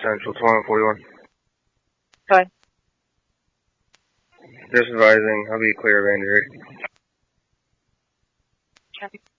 Central 2141. Go ahead. Just advising, I'll be clear of injury. Copy.